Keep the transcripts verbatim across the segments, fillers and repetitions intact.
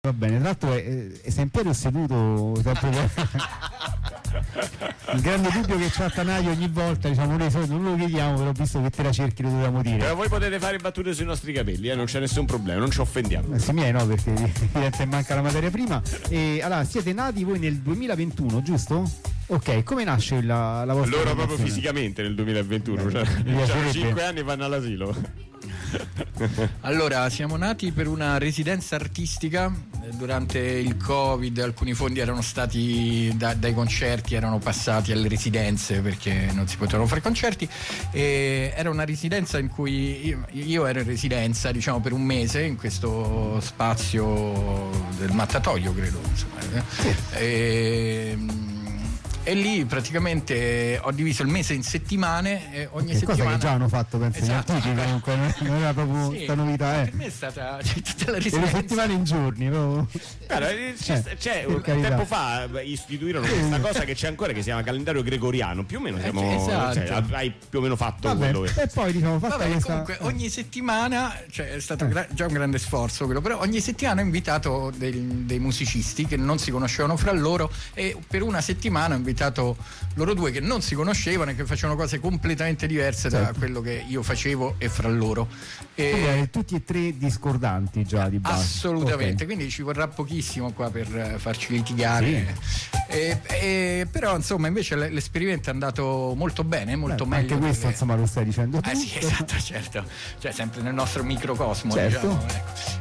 Va bene, tra l'altro è, è sempre o seduto sempre. Il grande dubbio che c'ha Tanaio ogni volta, diciamo, noi non lo chiediamo, però visto che te la cerchi lo dobbiamo dire. Però voi potete fare battute sui nostri capelli, eh? Non c'è nessun problema, non ci offendiamo. Eh, sì, miei no, perché evidentemente manca la materia prima. E allora, siete nati voi nel duemilaventuno, giusto? Ok, come nasce la, la vostra loro proprio fisicamente nel duemilaventuno, Beh, cioè, cioè cinque anni vanno all'asilo. Allora, siamo nati per una residenza artistica. Durante il Covid alcuni fondi erano stati da, dai concerti erano passati alle residenze perché non si potevano fare concerti, e era una residenza in cui io, io ero in residenza, diciamo, per un mese in questo spazio del mattatoio, credo, insomma. Sì. E, e lì praticamente ho diviso il mese in settimane e ogni che settimana cosa che già hanno fatto, penso, esatto. gli antichi, comunque non era proprio questa sì, novità, eh. Per me è stata cioè, tutta la residenza. E le settimane in giorni, no? Allora, c'è, eh, c'è un tempo fa istituirono questa cosa che c'è ancora, che si chiama calendario gregoriano, più o meno siamo, eh, esatto. cioè, hai più o meno fatto. Vabbè, quello che... e poi diciamo fatta Vabbè, questa... comunque ogni settimana, cioè è stato gra- già un grande sforzo quello, però ogni settimana ho invitato dei, dei musicisti che non si conoscevano fra loro, e per una settimana ho invitato loro due che non si conoscevano e che facevano cose completamente diverse, certo, da quello che io facevo e fra loro. E quindi, tutti e tre discordanti già di base. Assolutamente, okay. Quindi ci vorrà pochissimo qua per farci litigare. Sì. E, e, però insomma invece l'esperimento è andato molto bene, molto Beh, meglio. Anche questo perché... insomma lo stai dicendo tu. Ah sì, esatto, certo. Cioè sempre nel nostro microcosmo, certo, diciamo. Ecco.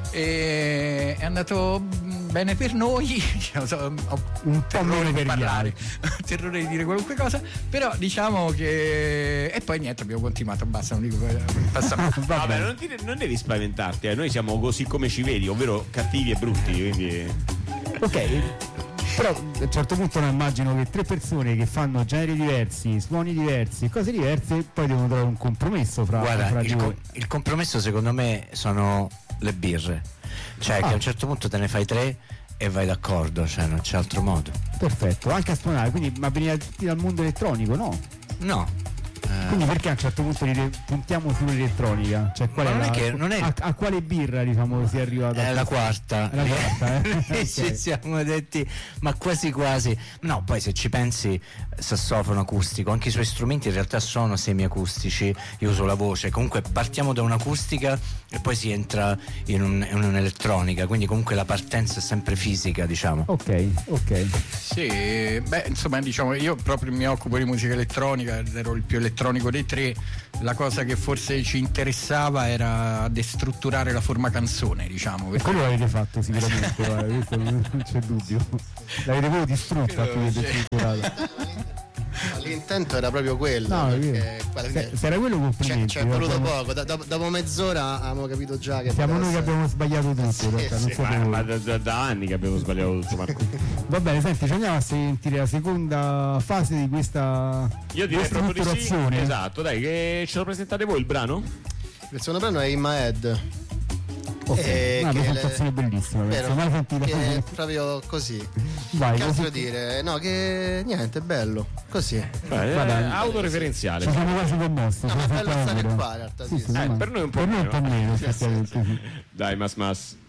E è andato bene per noi, so, ho un po' meno per parlare, terrore di dire qualunque cosa, però diciamo che e poi niente, abbiamo continuato, basta, non dico passiamo. Vabbè, non, ti, non devi spaventarti, eh. Noi siamo così come ci vedi, ovvero cattivi e brutti, quindi ok. Però a un certo punto non immagino che tre persone che fanno generi diversi, suoni diversi, cose diverse, poi devono trovare un compromesso fra, Guarda, fra il, di com- voi. il compromesso secondo me sono le birre, cioè ah. che a un certo punto te ne fai tre e vai d'accordo, cioè non c'è altro modo. Perfetto, anche a suonare, quindi ma venire dal mondo elettronico, no? No. Quindi perché a un certo punto dire, puntiamo sull'elettronica? Cioè, qual è non la, è che, non è... A, a quale birra diciamo si è arrivato? È la quarta. È la quarta, eh? Okay. Ci siamo detti, ma quasi quasi. No, poi se ci pensi, sassofono acustico, anche i suoi strumenti in realtà sono semiacustici, io uso la voce, comunque partiamo da un'acustica e poi si entra in, un, in un'elettronica, quindi comunque la partenza è sempre fisica, diciamo. Ok, ok. Sì, beh, insomma, diciamo, io proprio mi occupo di musica elettronica, ero il più elettronico dei tre. La cosa che forse ci interessava era destrutturare la forma canzone, diciamo. Perché... quello l'avete fatto sicuramente, guarda, questo non c'è dubbio. L'avete proprio distrutta più che destrutturato. L'intento era proprio quello. No, perché, guarda, se, se era quello complimenti. C'è voluto abbiamo... poco, da, dopo, dopo mezz'ora abbiamo capito già che siamo noi essere... che abbiamo sbagliato tutto, sì, in sì, ma, ma da, da, da anni che abbiamo sbagliato tutto, Marco. Va bene, senti, ci andiamo a sentire la seconda fase di questa io direi proprio di sì. Esatto, dai, che ce lo presentate voi il brano? Il secondo brano è In My Head. Okay. Una presentazione le... bellissima, vero, mai sentita che è proprio così. Vai, che altro così... dire? No, che niente, è bello. Così. Beh, è autoreferenziale. Ci siamo quasi commossi. No, ma bello stare qua in realtà. Sì, sì, sì, sì. Eh, per noi un po' per meno. Noi un po' meno sì, sì, sì. Dai, mas mas.